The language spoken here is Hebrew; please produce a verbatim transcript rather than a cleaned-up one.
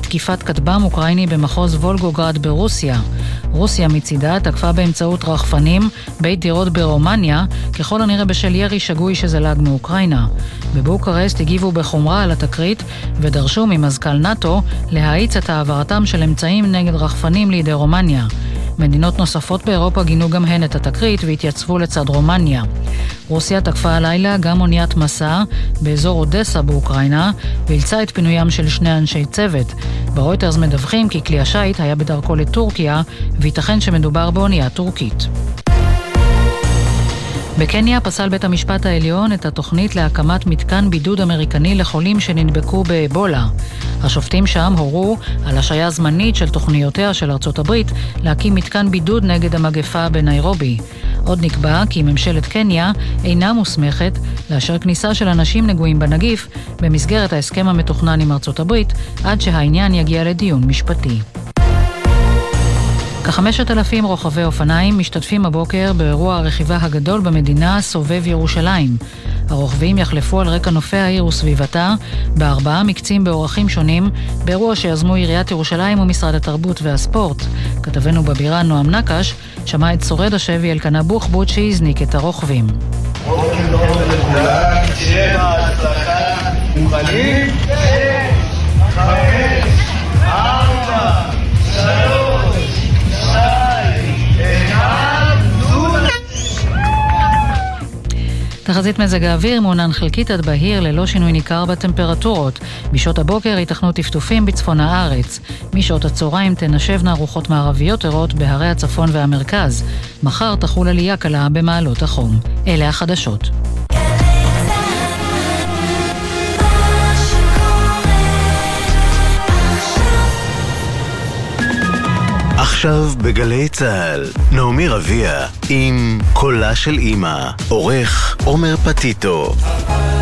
תקיפת כטב"ם אוקראיני במחוז וולגוגרד ברוסיה. רוסיה מצידה תקפה באמצעות רחפנים בית דירות ברומניה, ככל הנראה בשל ירי שגוי שזלג מאוקראינה. בבוקרשט הגיבו בחומרה על התקרית ודרשו ממזכ"ל נאטו להאיץ את העברתם של אמצעים נגד רחפנים לידי רומניה. מדינות נוספות באירופה גינו גם הן את התקרית והתייצבו לצד רומניה. רוסיה תקפה הלילה גם אוניית מסע באזור אודסה באוקראינה ואילצה את פינוים של שני אנשי צוות. ברויטרס מדווחים כי כלי השיט היה בדרכו לטורקיה וייתכן שמדובר באונייה טורקית. בקניה פסל בית המשפט העליון את התוכנית להקמת מתקן בידוד אמריקני לחולים שנדבקו באבולה. השופטים שם הורו על השעיה זמנית של תוכניותיה של ארצות הברית להקים מתקן בידוד נגד המגפה בניירובי. עוד נקבע כי ממשלת קניה אינה מוסמכת לאשר כניסה של אנשים נגועים בנגיף במסגרת ההסכם המתוכנן עם ארצות הברית עד שהעניין יגיע לדיון משפטי. כחמשת אלפים רוכבי אופניים משתתפים הבוקר באירוע הרכיבה הגדול במדינה סובב ירושלים. הרוכבים יחלפו על רקע נופי העיר וסביבתה בארבעה מקצים באורחים שונים באירוע שיזמו עיריית ירושלים ומשרד התרבות והספורט. כתבנו בבירה נועם נקש שמע את שורד השבי אלקנה בוחבוט שהזניק את הרוכבים. בוקר טוב לכולם, שיהיה בהצלחה, מוכנים? חמש, ארבע, שלוש, תחזית מזג האוויר מעונן חלקית עד בהיר ללא שינוי ניכר בטמפרטורות. בשעות הבוקר ייתכנו טפטופים בצפון הארץ. משעות הצהריים תנשבנה רוחות מערביות ערות בהרי הצפון והמרכז. מחר תחול עלייה קלה במעלות החום. אלה החדשות. עכשיו בגלי צהל, נעמי רביע עם קולה של אמא, עורך עומר פטיטו.